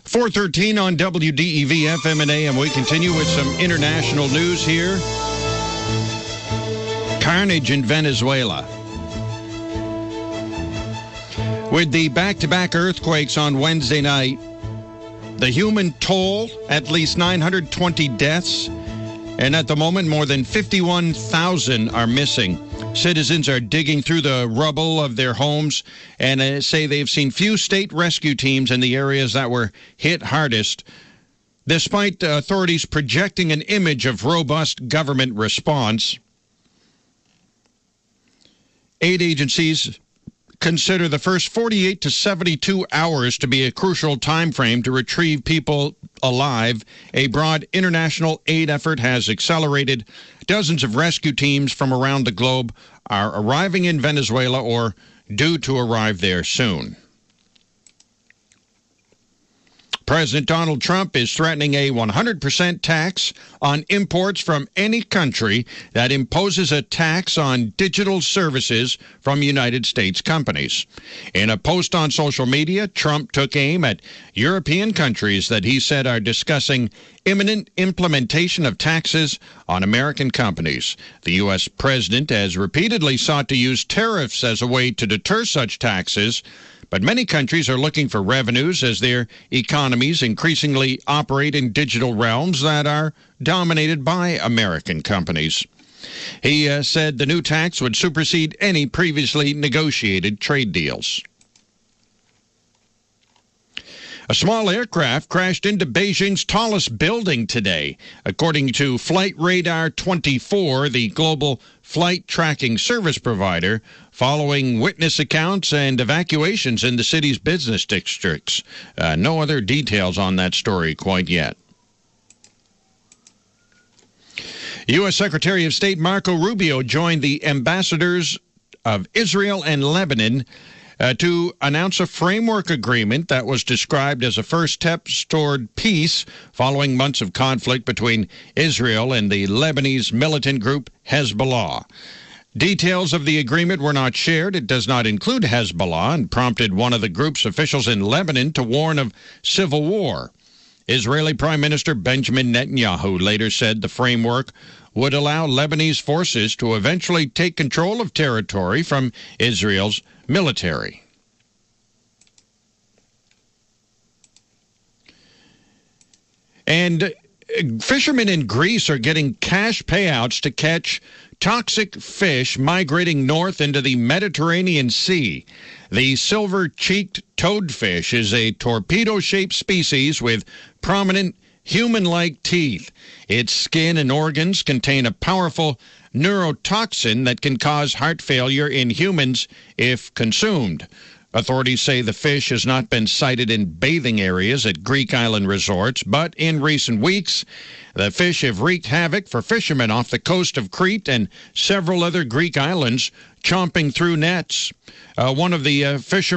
413 on WDEV FM and AM. We continue with some international news here. Carnage in Venezuela. With the back-to-back earthquakes on Wednesday night, the human toll, at least 920 deaths, and at the moment, more than 51,000 are missing. Citizens are digging through the rubble of their homes and say they've seen few state rescue teams in the areas that were hit hardest, despite authorities projecting an image of robust government response. Aid agencies consider the first 48 to 72 hours to be a crucial time frame to retrieve people alive. A broad international aid effort has accelerated. Dozens of rescue teams from around the globe are arriving in Venezuela or due to arrive there soon. President Donald Trump is threatening a 100% tax on imports from any country that imposes a tax on digital services from United States companies. In a post on social media, Trump took aim at European countries that he said are discussing imminent implementation of taxes on American companies. The U.S. president has repeatedly sought to use tariffs as a way to deter such taxes, but many countries are looking for revenues as their economies increasingly operate in digital realms that are dominated by American companies. He said the new tax would supersede any previously negotiated trade deals. A small aircraft crashed into Beijing's tallest building today, according to Flight Radar 24, the global flight tracking service provider, following witness accounts and evacuations in the city's business districts. No other details on that story quite yet. U.S. Secretary of State Marco Rubio joined the ambassadors of Israel and Lebanon to announce a framework agreement that was described as a first step toward peace following months of conflict between Israel and the Lebanese militant group Hezbollah. Details of the agreement were not shared. It does not include Hezbollah and prompted one of the group's officials in Lebanon to warn of civil war. Israeli Prime Minister Benjamin Netanyahu later said the framework would allow Lebanese forces to eventually take control of territory from Israel's military. And fishermen in Greece are getting cash payouts to catch toxic fish migrating north into the Mediterranean Sea. The silver-cheeked toadfish is a torpedo-shaped species with prominent human-like teeth. Its skin and organs contain a powerful neurotoxin that can cause heart failure in humans if consumed. Authorities say the fish has not been sighted in bathing areas at Greek island resorts, but in recent weeks, the fish have wreaked havoc for fishermen off the coast of Crete and several other Greek islands, chomping through nets. One of the fishermen